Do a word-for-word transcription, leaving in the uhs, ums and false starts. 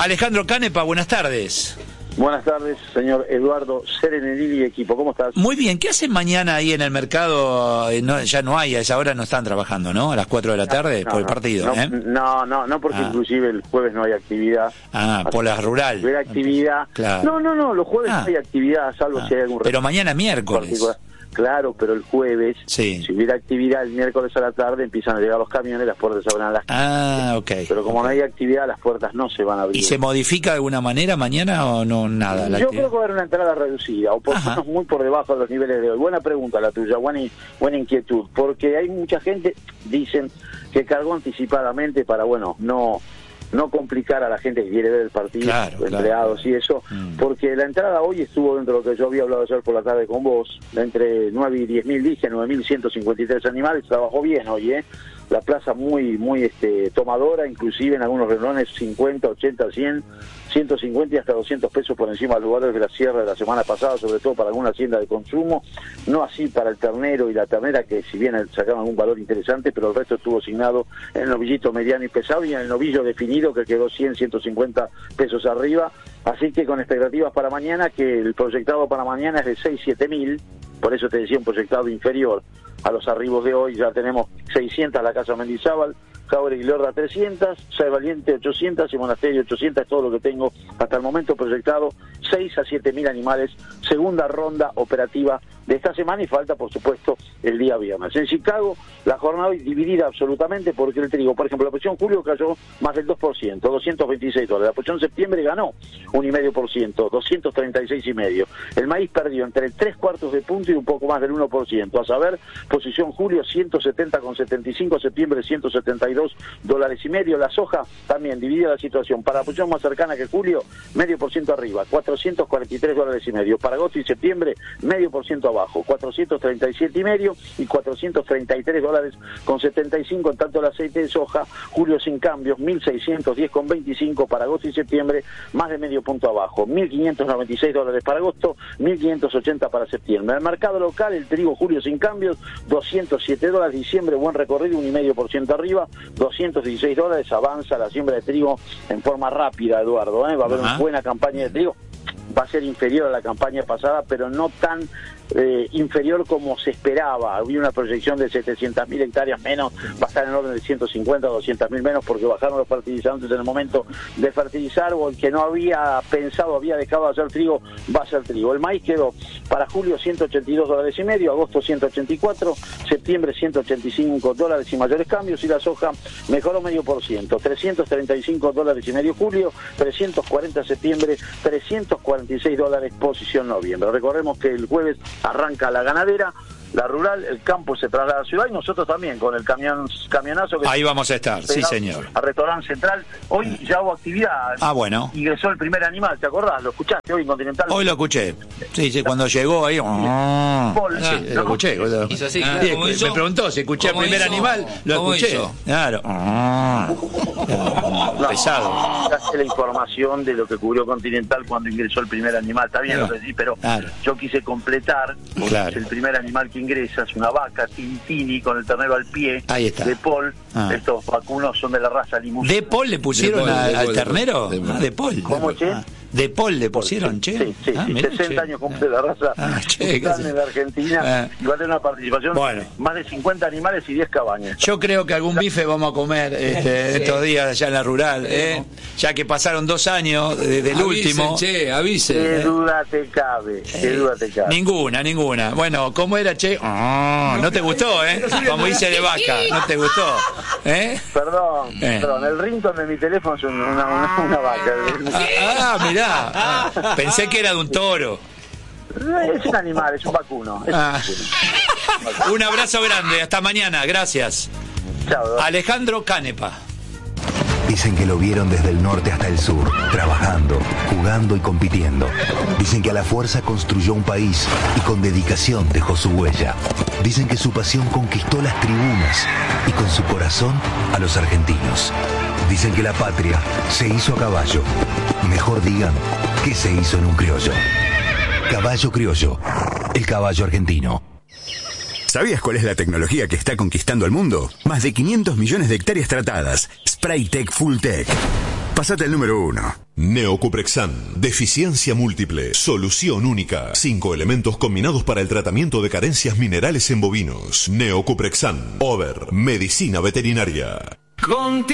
Alejandro Canepa, buenas tardes. Buenas tardes, señor Eduardo Serenelli y equipo. ¿Cómo estás? Muy bien. ¿Qué hacen mañana ahí en el mercado? No, ya no hay, a esa hora no están trabajando, ¿no? A las cuatro de la tarde, no, por el no, partido, no, ¿eh? No, no, no, porque ah. inclusive el jueves no hay actividad. Ah, por la rural. Si hubiera actividad. Claro. No, no, no, los jueves ah. no hay actividad, salvo ah. si hay algún... Pero mañana miércoles. Particular. Claro, pero el jueves, sí. si hubiera actividad el miércoles a la tarde, empiezan a llegar los camiones, las puertas se abren a las Ah, ok. Pero como no hay actividad, las puertas no se van a abrir. ¿Y se modifica de alguna manera mañana o no nada? Yo actividad? creo que va a haber una entrada reducida, o por lo menos muy por debajo de los niveles de hoy. Buena pregunta la tuya, buena, buena inquietud, porque hay mucha gente, dicen, que cargó anticipadamente para, bueno, no... no complicar a la gente que quiere ver el partido, claro, empleados claro. y eso, mm. porque la entrada hoy estuvo dentro de lo que yo había hablado ayer por la tarde con vos, entre nueve y diez mil, dije, nueve mil ciento cincuenta y tres animales, trabajó bien hoy, ¿eh? La plaza muy, muy este, tomadora, inclusive en algunos renglones cincuenta, ochenta, cien, ciento cincuenta y hasta doscientos pesos por encima de los lugares de la sierra de la semana pasada, sobre todo para alguna hacienda de consumo, no así para el ternero y la ternera, que si bien sacaron algún valor interesante, pero el resto estuvo asignado en el novillito mediano y pesado y en el novillo definido, que quedó cien, ciento cincuenta pesos arriba, así que con expectativas para mañana, que el proyectado para mañana es de seis, siete mil, por eso te decía un proyectado inferior a los arribos de hoy. Ya tenemos seiscientas la Casa Mendizábal, Jauregui y Lorda trescientas, Say Valiente ochocientas y Monasterio ochocientas, todo lo que tengo hasta el momento proyectado, seis a siete mil animales, segunda ronda operativa de esta semana, y falta por supuesto el día viernes. En Chicago la jornada hoy dividida absolutamente, porque el trigo, por ejemplo, la posición julio cayó más del dos por ciento, doscientos veintiséis dólares, la posición septiembre ganó un coma cinco por ciento, doscientos treinta y seis y medio, el maíz perdió entre tres cuartos de punto y un poco más del uno por ciento, a saber, posición julio ciento setenta con setenta y cinco, septiembre ciento setenta y dos dólares y medio, la soja también dividida la situación, para la posición más cercana que julio, medio por ciento arriba, cuatrocientos cuarenta y tres dólares y medio, para agosto y septiembre, medio por ciento abajo, cuatrocientos treinta y siete y medio y cuatrocientos treinta y tres dólares con setenta y cinco, en tanto el aceite de soja, julio sin cambios, mil seiscientos diez con veinticinco para agosto y septiembre, más de medio punto abajo, mil quinientos noventa y seis dólares para agosto, mil quinientos ochenta para septiembre. En el mercado local, el trigo julio sin cambios, doscientos siete dólares, diciembre buen recorrido, un coma cinco por ciento arriba, doscientos dieciséis dólares, avanza la siembra de trigo en forma rápida, Eduardo, ¿eh? Va a haber Ajá. una buena campaña de trigo, va a ser inferior a la campaña pasada, pero no tan eh, inferior como se esperaba. Había una proyección de setecientas mil hectáreas menos, va a estar en orden de ciento cincuenta, doscientas mil menos, porque bajaron los fertilizantes en el momento de fertilizar, o el que no había pensado, había dejado de hacer trigo, va a hacer trigo. El maíz quedó para julio ciento ochenta y dos dólares y medio, agosto ciento ochenta y cuatro, septiembre ciento ochenta y cinco dólares y mayores cambios, y la soja mejoró medio por ciento, trescientos treinta y cinco dólares y medio julio, trescientos cuarenta septiembre, trescientos cuarenta y seis dólares posición noviembre. Recordemos que el jueves arranca la ganadera, la rural, el campo se traslada a la ciudad, y nosotros también con el camión camionazo que ahí vamos a estar, sí señor, al restaurante central. Hoy ya hubo actividad. Ah, bueno, ingresó el primer animal, ¿te acordás? ¿Lo escuchaste hoy en Continental? Hoy lo escuché, sí, sí, cuando llegó ahí oh, Paul, sí, ¿no? lo escuché, lo... Hizo así, ah, claro, sí, me preguntó si escuché el primer hizo? animal, lo escuché, hizo? claro no, pesado. La información de lo que cubrió Continental cuando ingresó el primer animal, está bien, claro. lo que sí, pero claro. yo quise completar, claro. es el primer animal que ingresa, es una vaca Tintini con el ternero al pie, ahí está. de Paul. Ah. Estos vacunos son de la raza limusina. ¿De Paul le pusieron de Paul, a, de Paul, al ternero? de Paul. Ah, de Paul. ¿Cómo, che? Ah. De Paul le pusieron, sí, che. Sí, sí, ah, sí. mirá, sesenta che. años cumple la raza ah, che, en la Argentina, ah. y va a tener una participación, bueno. más de cincuenta animales y diez cabañas. Yo creo que algún bife vamos a comer este, estos días allá en la rural, ¿eh? Ya que pasaron dos años desde el último. Che, avise. ¿Qué duda te cabe? ¿Qué duda te cabe? Ninguna, ninguna. Bueno, ¿cómo era, che? Oh, no te gustó, ¿eh? Como dice de vaca, no te gustó, ¿eh? Perdón, eh. perdón, el ringtone de mi teléfono es una, una, una vaca. Ah, ah, mirá. Ah, pensé que era de un toro. Es un animal, es un vacuno. Es ah. un vacuno. Un abrazo grande, hasta mañana, gracias. Chao. Alejandro Canepa. Dicen que lo vieron desde el norte hasta el sur, trabajando, jugando y compitiendo. Dicen que a la fuerza construyó un país y con dedicación dejó su huella. Dicen que su pasión conquistó las tribunas y con su corazón a los argentinos. Dicen que la patria se hizo a caballo. Mejor digan que se hizo en un criollo. Caballo Criollo, el caballo argentino. ¿Sabías cuál es la tecnología que está conquistando el mundo? Más de quinientos millones de hectáreas tratadas. Spraytec Full Tech. Pasate el número uno. Neocuprexan, deficiencia múltiple, solución única. Cinco elementos combinados para el tratamiento de carencias minerales en bovinos. Neocuprexan, Over, medicina veterinaria.